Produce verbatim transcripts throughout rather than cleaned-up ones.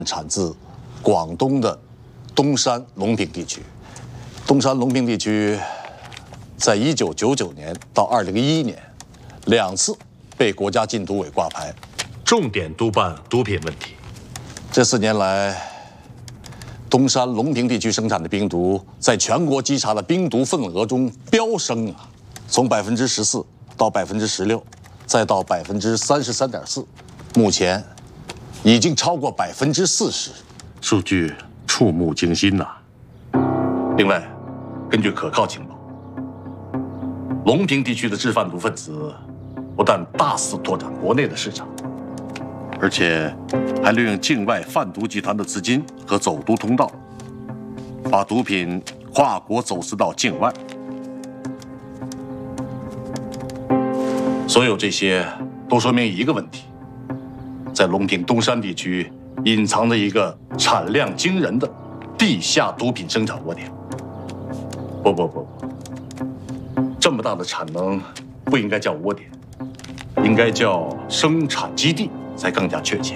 产自广东的东山隆平地区。东山隆平地区在一九九九年到二零一一年两次被国家禁毒委挂牌， 重点督办毒品问题。 这四年来，东山隆平地区生产的冰毒在全国稽查的冰毒份额中飙升啊，从百分之十四到百分之十六，再到百分之三十三点四，目前已经超过百分之四十， 数据触目惊心呐、啊。另外，根据可靠情报，隆平地区的制贩毒分子不但大肆拓展国内的市场，而且还利用境外贩毒集团的资金和走毒通道，把毒品跨国走私到境外。所有这些都说明一个问题：在隆平东山地区隐藏着一个产量惊人的地下毒品生产窝点。不不不不，这么大的产能不应该叫窝点，应该叫生产基地才更加确切。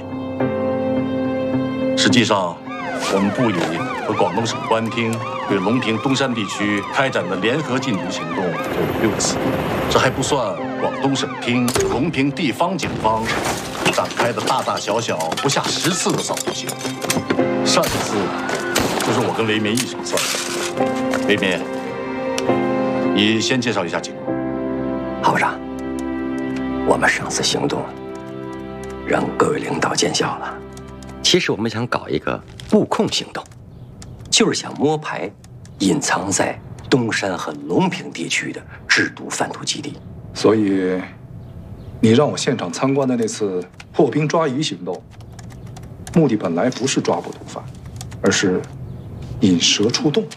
实际上，我们部里和广东省公安厅对隆平东山地区开展的联合禁毒行动就有六次，这还不算广东省厅、隆平地方警方展开的大大小小不下十次的扫毒行动。上一次就是我跟雷绵一手算的。雷绵，你先介绍一下情况。 郝部长，我们上次行动让各位领导见笑了。其实我们想搞一个布控行动，就是想摸排隐藏在东山和隆平地区的制毒贩毒基地。 所以，你让我现场参观的那次破冰抓鱼行动，目的本来不是抓捕毒贩，而是引蛇出洞。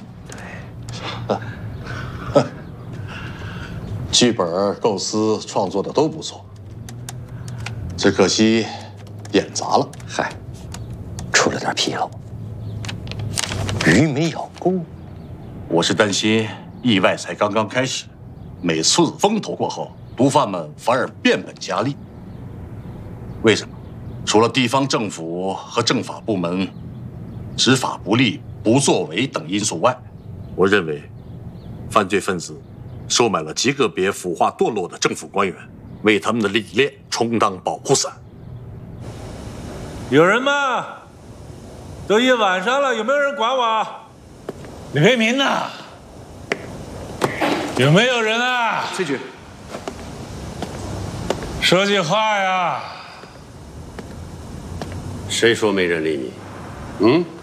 对，剧本构思创作的都不错，只可惜演砸了。 嗨，出了点纰漏，鱼没咬钩。 我是担心意外才刚刚开始，每次风头过后，毒贩们反而变本加厉。为什么？除了地方政府和政法部门执法不力、不作为等因素外，我认为犯罪分子收买了极个别腐化堕落的政府官员，为他们的理念充当保护伞。 有人吗？都一晚上了，有没有人管我？李培民呢？有没有人啊？ 崔局， 说句话呀！ 谁说没人理你？嗯？